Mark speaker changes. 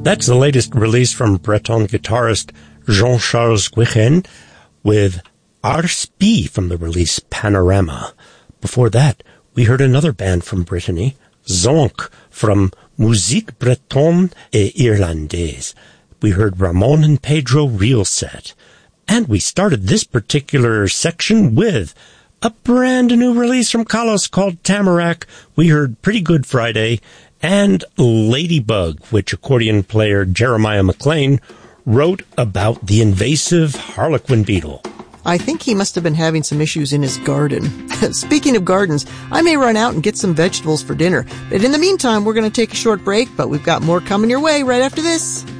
Speaker 1: That's the latest release from Breton guitarist Jean-Charles Guichen with Ars P from the release Panorama. Before that, we heard another band from Brittany, Zonk, from Musique Bretonne et Irlandaise. We heard Ramon and Pedro Real Set. And we started this particular section with a brand new release from Kalos called Tamarack. We heard Pretty Good Friday and Ladybug, which accordion player Jeremiah McLean wrote about the invasive harlequin beetle.
Speaker 2: I think he must have been having some issues in his garden. Speaking of gardens, I may run out and get some vegetables for dinner. But in the meantime, we're going to take a short break, but we've got more coming your way right after this.